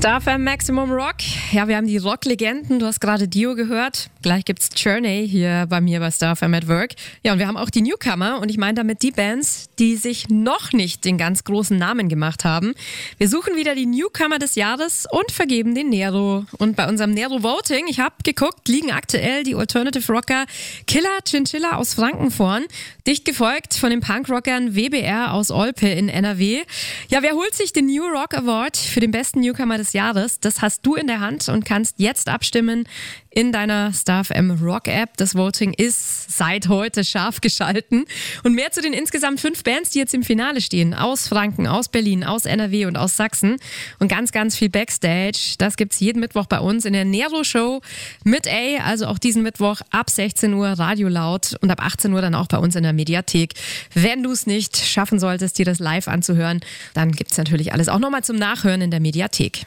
Star FM Maximum Rock. Ja, wir haben die Rock-Legenden. Du hast gerade Dio gehört. Gleich gibt's Journey hier bei mir bei Star FM at Work. Ja, und wir haben auch die Newcomer. Und ich meine damit die Bands, die sich noch nicht den ganz großen Namen gemacht haben. Wir suchen wieder die Newcomer des Jahres und vergeben den Nero. Und bei unserem Nero Voting, ich habe geguckt, liegen aktuell die Alternative Rocker Killer Chinchilla aus Franken vorn. Dicht gefolgt von den Punkrockern WBR aus Olpe in NRW. Ja, wer holt sich den New Rock Award für den besten Newcomer des Jahres? Das hast du in der Hand und kannst jetzt abstimmen in deiner Star FM Rock App. Das Voting ist seit heute scharf geschalten. Und mehr zu den insgesamt 5 Bands, die jetzt im Finale stehen. Aus Franken, aus Berlin, aus NRW und aus Sachsen. Und ganz, ganz viel Backstage. Das gibt's jeden Mittwoch bei uns in der Nero Show mit A. Also auch diesen Mittwoch ab 16 Uhr Radio Laut und ab 18 Uhr dann auch bei uns in der Mediathek. Wenn du es nicht schaffen solltest, dir das live anzuhören, dann gibt's natürlich alles auch nochmal zum Nachhören in der Mediathek.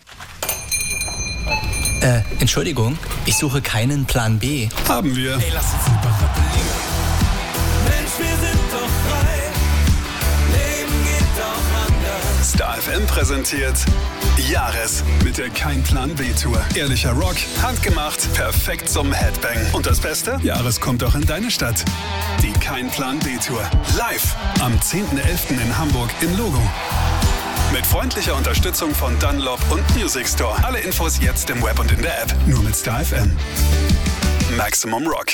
Entschuldigung, ich suche keinen Plan B. Haben wir. Ey, lass uns super rappellieren. Mensch, wir sind doch frei. Leben geht doch anders. Star FM präsentiert Jahres mit der Kein Plan B Tour. Ehrlicher Rock, handgemacht, perfekt zum Headbang. Und das Beste? Jahres kommt auch in deine Stadt. Die Kein Plan B Tour. Live am 10.11. in Hamburg im Logo. Mit freundlicher Unterstützung von Dunlop und Music Store. Alle Infos jetzt im Web und in der App. Nur mit Star FM. Maximum Rock.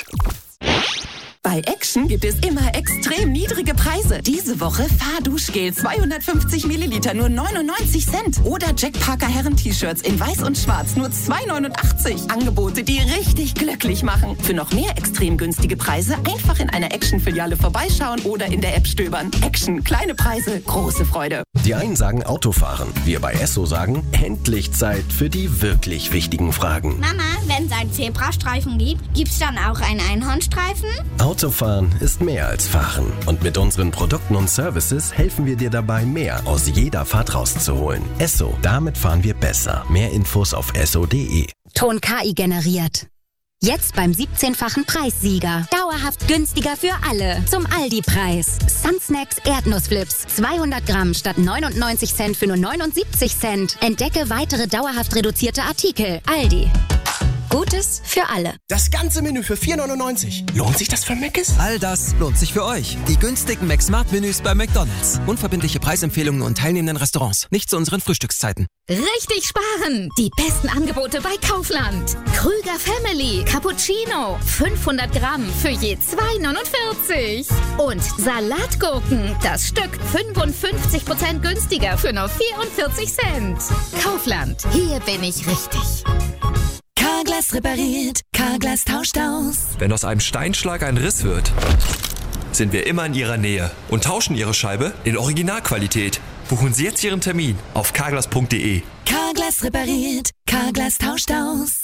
Bei Action gibt es immer extrem niedrige Preise. Diese Woche Fahrduschgel 250 Milliliter nur 99 Cent. Oder Jack Parker Herren-T-Shirts in weiß und schwarz nur 2,89. Angebote, die richtig glücklich machen. Für noch mehr extrem günstige Preise einfach in einer Action-Filiale vorbeischauen oder in der App stöbern. Action, kleine Preise, große Freude. Die einen sagen Autofahren. Wir bei Esso sagen, endlich Zeit für die wirklich wichtigen Fragen. Mama, wenn es einen Zebrastreifen gibt, gibt's dann auch einen Einhornstreifen? Autofahren ist mehr als Fahren. Und mit unseren Produkten und Services helfen wir dir dabei, mehr aus jeder Fahrt rauszuholen. Esso, damit fahren wir besser. Mehr Infos auf esso.de. Ton KI generiert. Jetzt beim 17-fachen Preissieger. Dauerhaft günstiger für alle. Zum Aldi-Preis. Sunsnacks Erdnussflips. 200 Gramm statt 99 Cent für nur 79 Cent. Entdecke weitere dauerhaft reduzierte Artikel. Aldi. Gutes für alle. Das ganze Menü für 4,99. Lohnt sich das für Mc's? All das lohnt sich für euch. Die günstigen McSmart-Menüs bei McDonald's. Unverbindliche Preisempfehlungen und teilnehmenden Restaurants. Nicht zu unseren Frühstückszeiten. Richtig sparen! Die besten Angebote bei Kaufland. Krüger Family Cappuccino. 500 Gramm für je 2,49. Und Salatgurken. Das Stück 55% günstiger für nur 44 Cent. Kaufland. Hier bin ich richtig. Carglass repariert, Carglass tauscht aus. Wenn aus einem Steinschlag ein Riss wird, sind wir immer in Ihrer Nähe und tauschen Ihre Scheibe in Originalqualität. Buchen Sie jetzt Ihren Termin auf carglass.de. Carglass repariert, Carglass tauscht aus.